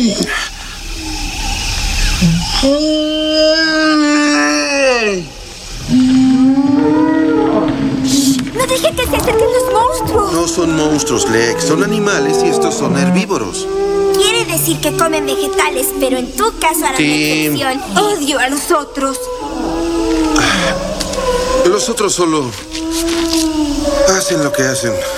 ¡No deje que se acerquen los monstruos! No son monstruos, Lex. Son animales y estos son herbívoros. Quiere decir que comen vegetales, pero en tu caso harán una excepción. Odio a los otros. Los otros solo hacen lo que hacen.